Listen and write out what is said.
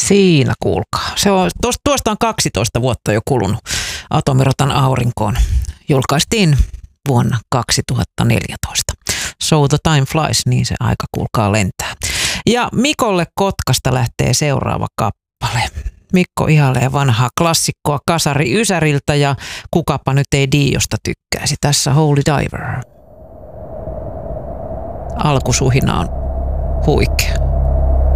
Siinä kuulkaa. Tuosta on 12 vuotta jo kulunut. Atomirotan aurinkoon julkaistiin vuonna 2014. So the time flies, niin se aika kuulkaa lentää. Ja Mikolle Kotkasta lähtee seuraava kappale. Mikko ihailee vanhaa klassikkoa Kasari Ysäriltä ja kukapa nyt ei Diosta tykkäisi. Tässä Holy Diver. Alkusuhina on huikea.